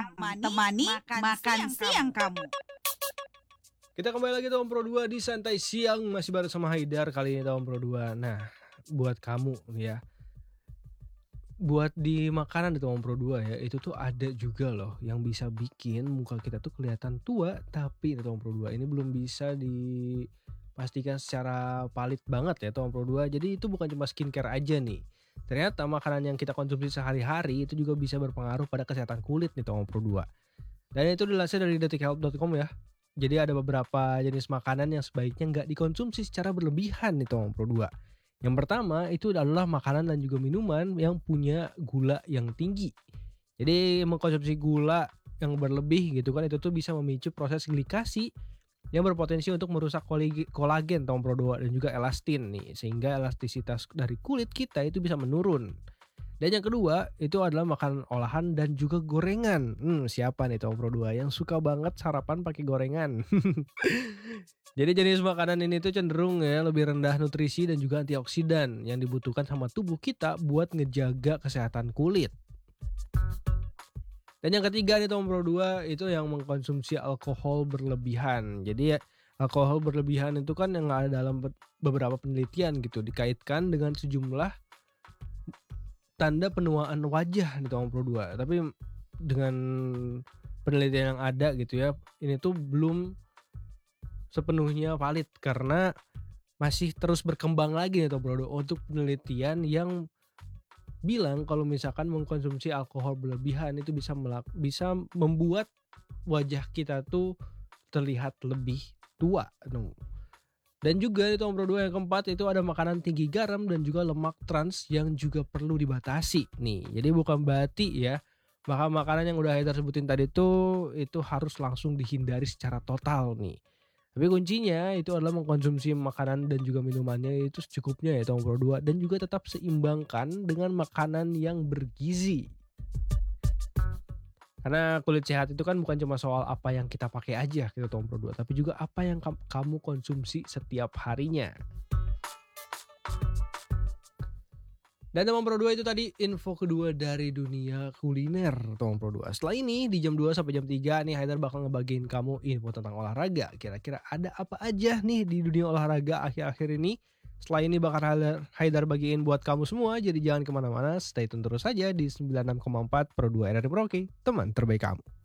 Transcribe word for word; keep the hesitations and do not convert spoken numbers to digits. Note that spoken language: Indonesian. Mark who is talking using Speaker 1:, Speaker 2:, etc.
Speaker 1: temani, temani makan, makan siang, siang kamu.
Speaker 2: Kita kembali lagi tahun Pro dua di Santai Siang, masih bareng sama Haidar kali ini tahun Pro dua. Nah, buat kamu ya, buat di makanan di tahun Pro dua ya, itu tuh ada juga loh yang bisa bikin muka kita tuh kelihatan tua, tapi di tahun Pro dua ini belum bisa dipastikan secara valid banget ya tahun Pro dua. Jadi itu bukan cuma skincare aja nih. Ternyata makanan yang kita konsumsi sehari-hari itu juga bisa berpengaruh pada kesehatan kulit nih tahun Pro dua. Dan itu dilansir dari detik health dot com ya. Jadi ada beberapa jenis makanan yang sebaiknya nggak dikonsumsi secara berlebihan nih tahun Pro dua. Yang pertama itu adalah makanan dan juga minuman yang punya gula yang tinggi. Jadi mengkonsumsi gula yang berlebih gitu kan, itu tuh bisa memicu proses glikasi yang berpotensi untuk merusak kolagen tahun Pro dua dan juga elastin nih, sehingga elastisitas dari kulit kita itu bisa menurun. Dan yang kedua itu adalah makanan olahan dan juga gorengan. Hmm, siapa nih tahun Pro dua yang suka banget sarapan pakai gorengan? Jadi jenis makanan ini tuh cenderung ya lebih rendah nutrisi dan juga antioksidan yang dibutuhkan sama tubuh kita buat ngejaga kesehatan kulit. Dan yang ketiga nih tahun Pro dua itu yang mengkonsumsi alkohol berlebihan. Jadi ya, alkohol berlebihan itu kan yang ada dalam beberapa penelitian gitu dikaitkan dengan sejumlah tanda penuaan wajah di tahun Pro dua. Tapi dengan penelitian yang ada gitu ya, ini tuh belum sepenuhnya valid karena masih terus berkembang lagi nih tahun Pro dua untuk penelitian yang bilang kalau misalkan mengkonsumsi alkohol berlebihan itu bisa melak- bisa membuat wajah kita tuh terlihat lebih tua. Dan juga di tahun Pro dua yang keempat itu ada makanan tinggi garam dan juga lemak trans yang juga perlu dibatasi nih. Jadi bukan berarti ya maka makanan yang udah Haidar sebutin tadi tuh itu harus langsung dihindari secara total nih. Tapi kuncinya itu adalah mengkonsumsi makanan dan juga minumannya itu secukupnya ya tahun Pro dua, dan juga tetap seimbangkan dengan makanan yang bergizi. Karena kulit sehat itu kan bukan cuma soal apa yang kita pakai aja gitu tahun Pro dua, tapi juga apa yang kam- kamu konsumsi setiap harinya. Dan teman Pro dua itu tadi info kedua dari dunia kuliner teman Pro dua. Setelah ini di jam dua sampai jam tiga nih Haidar bakal ngebagiin kamu info tentang olahraga. Kira-kira ada apa aja nih di dunia olahraga akhir-akhir ini. Setelah ini bakal Haidar, Haidar bagiin buat kamu semua. Jadi jangan kemana-mana, stay tune terus saja di sembilan puluh enam koma empat Pro dua R R I Merauke, teman terbaik kamu.